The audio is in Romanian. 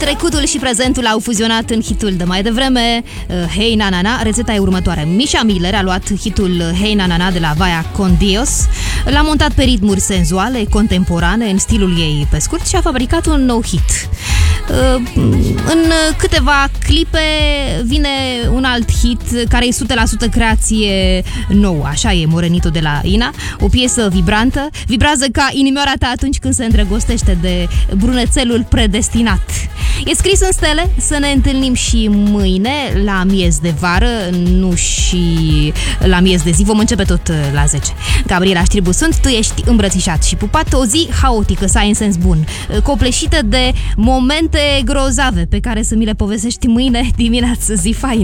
Trecutul și prezentul au fuzionat în hitul de mai devreme, Hey Na Na Na. Rețeta e următoarea. Misha Miller a luat hitul Hey Na Na Na de la Vaya Con Dios, l-a montat pe ritmuri senzuale, contemporane, în stilul ei pe scurt și a fabricat un nou hit. În câteva clipe vine un alt hit care e 100% creație nouă. Așa e Morenito de la Ina, o piesă vibrantă, vibrează ca inimioara ta atunci când se îndrăgostește de brunețelul predestinat. E scris în stele, să ne întâlnim și mâine la miez de vară, nu și la miez de zi, vom începe tot la 10. Gabriela Ștribu sunt, tu ești îmbrățișat și pupat, o zi haotică, să ai în sens bun, copleșită de momente grozave pe care să mi le povestești mâine dimineață, zi faină.